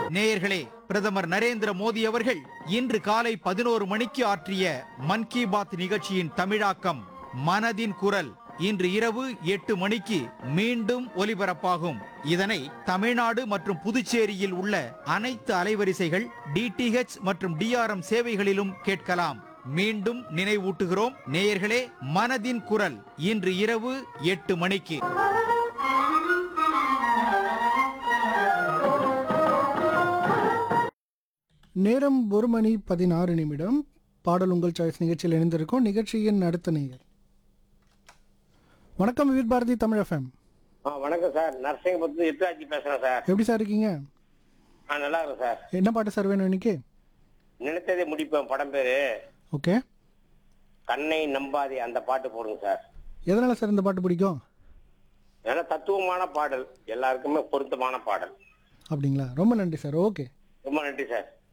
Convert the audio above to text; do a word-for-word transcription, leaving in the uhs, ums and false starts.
நேயர்களே, பிரதமர் நரேந்திர மோடி அவர்கள் இன்று காலை பதினோரு மணிக்கு ஆற்றிய மன் கி பாத் நிகழ்ச்சியின் தமிழாக்கம் மனதின் குரல் இன்று இரவு எட்டு மணிக்கு மீண்டும் ஒலிபரப்பாகும். இதனை தமிழ்நாடு மற்றும் புதுச்சேரியில் உள்ள அனைத்து அலைவரிசைகள் டிடிஹெச் மற்றும் டிஆர்எம் சேவைகளிலும் கேட்கலாம். மீண்டும் நினைவூட்டுகிறோம் நேயர்களே, மனதின் குரல் இன்று இரவு எட்டு மணிக்கு. நேரம் ஒரு மணி பதினாறு நிமிடம். பாடல் உங்கள் சாய்ஸ் நிகழ்ச்சியில் இணைந்திருக்கும். நிகழ்ச்சியின் அடுத்த நேயர். வணக்கம், விவித் பாரதி தமிழ் எஃப்எம். ஆ வணக்கம் சார், நரசிங்கபுரத்து எட்டாஜி பேசுறேன் சார். எப்படி சார் இருக்கீங்க? ஆ நல்லா இருக்கேன் சார். என்ன பாட்டு சார் வேணும் இன்னைக்கு? நினைத்ததை முடிப்பேன் படம் பேரு. ஓகே. கண்ணை நம்பாதே அந்த பாட்டு போடுங்க சார். எதனால சார் இந்த பாட்டு பிடிக்கும்? ஏன்னா தத்துவமான பாடல், எல்லாருக்குமே பொருத்தமான பாடல். அப்படிங்களா? ரொம்ப நன்றி சார். ஓகே, ரொம்ப நன்றி சார்.